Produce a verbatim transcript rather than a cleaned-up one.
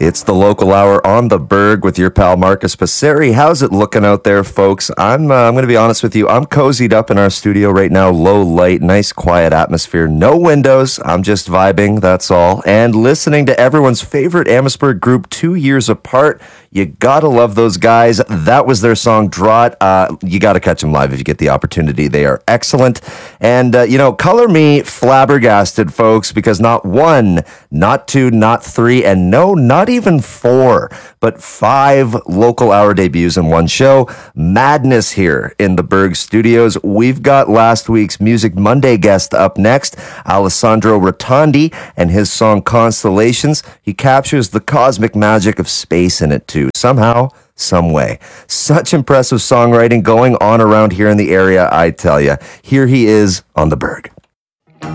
It's the local hour on the Berg with your pal Marcus Passeri. How's it looking out there, folks? I'm uh, I'm going to be honest with you. I'm cozied up in our studio right now. Low light, nice quiet atmosphere. No windows. I'm just vibing, that's all. And listening to everyone's favorite Amherstburg group two years apart. You gotta love those guys. That was their song, Draw It. Uh, you gotta catch them live if you get the opportunity. They are excellent. And, uh, you know, color me flabbergasted, folks, because not one, not two, not three, and no, not even four, but five local hour debuts in one show. Madness here in the Berg Studios. We've got last week's Music Monday guest up next, Alessandro Rotondi, and his song Constellations. He captures the cosmic magic of space in it, too. Somehow, some way. Such impressive songwriting going on around here in the area, I tell you. Here he is on the Berg.